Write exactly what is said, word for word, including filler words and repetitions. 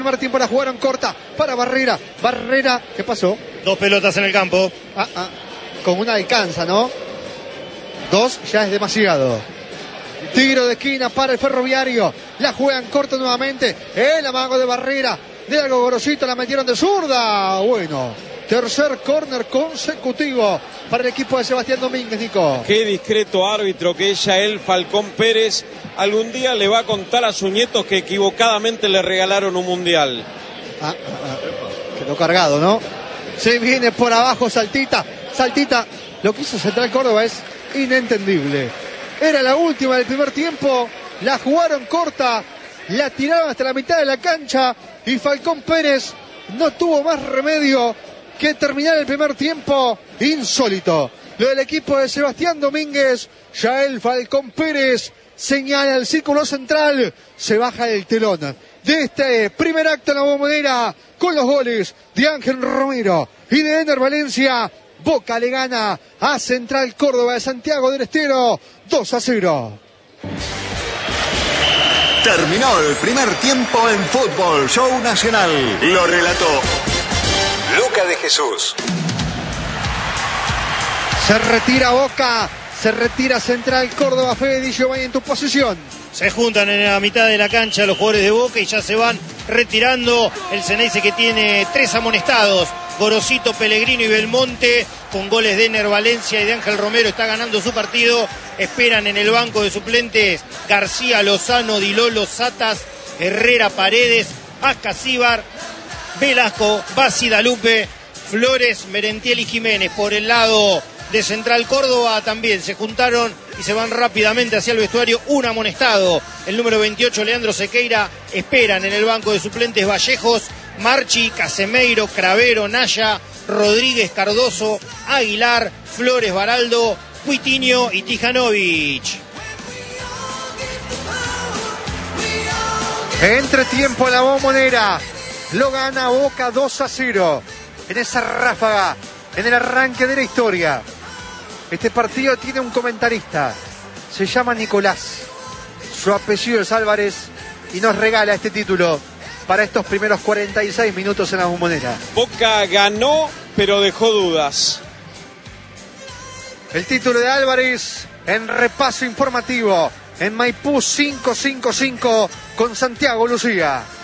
Primer tiempo la jugaron corta para Barrera. Barrera, ¿qué pasó? Dos pelotas en el campo. Ah, ah, con una alcanza, ¿no? Dos ya es demasiado. Tiro de esquina para el Ferroviario. La juegan corta nuevamente. El amago de Barrera. De algo Gorosito, la metieron de zurda. Bueno, tercer córner consecutivo para el equipo de Sebastián Domínguez, Nico. Qué discreto árbitro que es Yael Falcón Pérez. Algún día le va a contar a sus nietos que equivocadamente le regalaron un mundial. Ah, ah, ah. Quedó cargado, ¿no? Se viene por abajo Saltita. Saltita, lo que hizo Central Córdoba es inentendible. Era la última del primer tiempo. La jugaron corta. La tiraron hasta la mitad de la cancha. Y Falcón Pérez no tuvo más remedio que terminar el primer tiempo. Insólito. Lo del equipo de Sebastián Domínguez. Yael Falcón Pérez señala el círculo central. Se baja el telón de este primer acto en la Bombonera con los goles de Ángel Romero y de Ener Valencia. Boca le gana a Central Córdoba de Santiago del Estero dos a cero. Terminó el primer tiempo en Fútbol Show Nacional. Lo relató Luca de Jesús. Se retira Boca, se retira Central Córdoba. Fede Di Giovanni en tu posición. Se juntan en la mitad de la cancha los jugadores de Boca y ya se van retirando. El Ceneice, que tiene tres amonestados, Gorosito, Pellegrino y Belmonte, con goles de Ener Valencia y de Ángel Romero, está ganando su partido. Esperan en el banco de suplentes García, Lozano, Dilolo, Satas, Herrera, Paredes, Ascasíbar, Velasco, Basi, Dalupe, Flores, Merentiel y Jiménez. Por el lado de Central Córdoba también se juntaron y se van rápidamente hacia el vestuario. Un amonestado, el número veintiocho, Leandro Sequeira. Esperan en el banco de suplentes Vallejos, Marchi, Casemeiro, Cravero, Naya, Rodríguez, Cardoso, Aguilar, Flores, Baraldo, Cuitiño y Tijanovic. Entretiempo en la Bombonera. Lo gana Boca dos a cero. En esa ráfaga, en el arranque de la historia. Este partido tiene un comentarista. Se llama Nicolás. Su apellido es Álvarez y nos regala este título para estos primeros cuarenta y seis minutos en la Bombonera. Boca ganó, pero dejó dudas. El título de Álvarez en repaso informativo en Maipú cinco cinco cinco con Santiago Lucía.